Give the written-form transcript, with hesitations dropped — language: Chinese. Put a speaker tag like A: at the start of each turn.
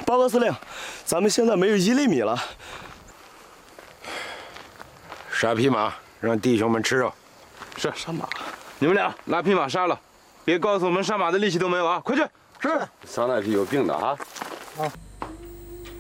A: 报告司令，咱们现在没有1厘米了。
B: 杀匹马，让弟兄们吃肉。
C: 是。
A: 杀马。
C: 你们俩拉匹马杀了，别告诉我们杀马的力气都没有啊！快去。
D: 是。桑那是有病的啊。
A: 啊。